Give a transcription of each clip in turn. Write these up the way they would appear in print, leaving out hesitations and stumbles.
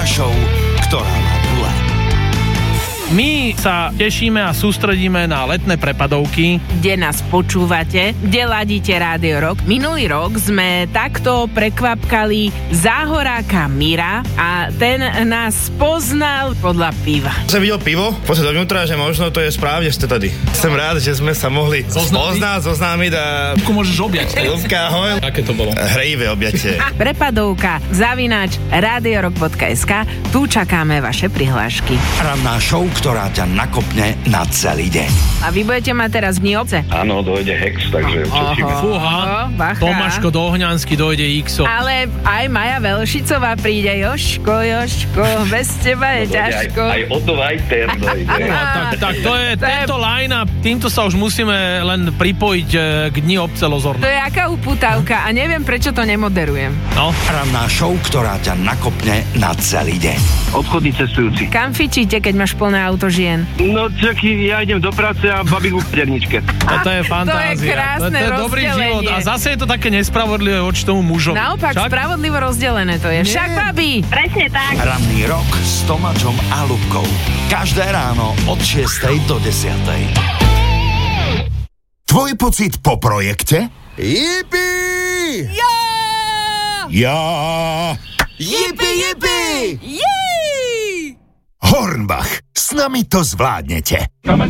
Ranná show, ktorá má gule. My sa tešíme a sústredíme na letné prepadovky, kde nás počúvate, kde ladíte Rádio Rock. Minulý rok sme takto prekvapkali záhoráka Mira a ten nás poznal podľa piva. Som videl pivo, poďte dovnútra, že možno to je správne, že ste tady. Som rád, že sme sa mohli zoznámiť a... Ľubku môžeš objať. Ľubka, ahoj. Aké to bolo? Hrejivé objatie. Prepadovka @radiorock.sk. Tu čakáme vaše prihlášky. Ranná show, ktorá ťa nakopne na celý deň. A vy budete mať teraz dni obce? Áno, dojde Hex, takže češíme. Fúha, bacha. Tomáško Dohňansky dojde Xo. Ale aj Maja Velšicová príde. Jožko, bez teba je ťažko. Aj Otto Vajter dojde. Tak to je tento line-up. Týmto sa už musíme len pripojiť k Dni obce Lozorno. To je aká upútavka a neviem, prečo to nemoderujem. No. Ranná show, ktorá ťa nakopne na celý deň. Obchodní cestujúci. Kam fičíte, keď máš plné auto žien? No čak, ja idem do práce a babík v perničke. To je fantázia. To je krásne to je dobrý rozdelenie. život. A zase je to také nespravodlivé voči tomu mužovi. Naopak, spravodlivo rozdelené to je. Však, babi! Presne tak. Ranný rok s Tomáčom a Ľubkou. Každé ráno od 6 do 10. Tvoj pocit po projekte? Jipi! Ja! Ja. Jipi, jipi! Jej! Hornbach, s nami to zvládnete.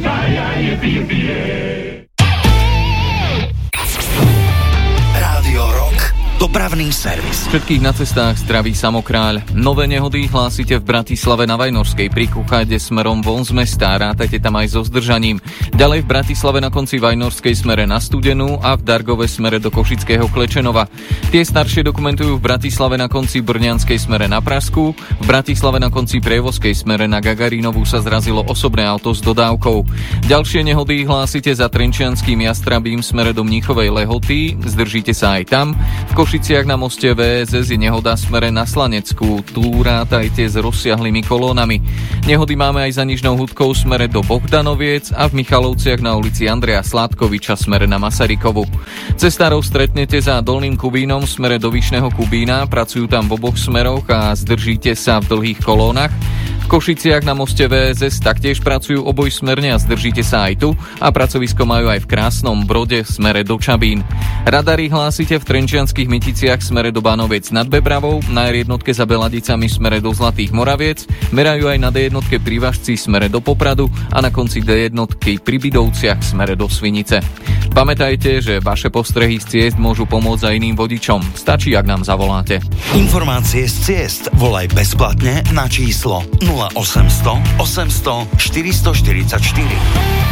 Rádio Rock. Dopravný servis. Všetkých na cestách zdraví Samokráľ. Nové nehody hlásite v Bratislave na Vajnorskej pri Kuchajde smerom von z mesta. Rátajte tam aj so zdržaním. Ďalej v Bratislave na konci Vajnorskej smere na Studenú a v Dargove smere do Košického Klečenova. Tie staršie dokumentujú v Bratislave na konci Brňanskej smere na Pražsku. V Bratislave na konci Prievozkej smere na Gagarínovú sa zrazilo osobné auto s dodávkou. Ďalšie nehody hlásite za Trenčianskym Jastrabím smere do Mníchovej Lehoty. Zdržíte sa aj tam. V Košiciach na moste VSS je nehoda smere na Slaneckú. Tu rátajte s rozsiahlými kolónami. Nehody máme aj za Nižnou Hudkou smere do Bohdanoviec a v Michalovciach na ulici Andreja Sládkoviča smere na Masarykovu. Cestárov stretnete za Dolným Kubínom smere do Vyšného Kubína. Pracujú tam v oboch smeroch a zdržíte sa v dlhých kolónach. V Košiciach na moste VSS taktiež pracujú obojsmerne a zdržíte sa aj tu a pracovisko majú aj v Krásnom Brode smere do Čabín. Radary hlásite v Trenčianskych Myticiach smere do Bánoviec nad Bebravou, na R1 za Beladicami smere do Zlatých Moraviec, merajú aj na D1 pri Važci smere do Popradu a na konci D1 pri Bidovciach smere do Svinice. Pamätajte, že vaše postrehy z ciest môžu pomôcť aj iným vodičom. Stačí, ak nám zavoláte. Informácie z ciest volaj bezplatne na číslo 0800 800 444.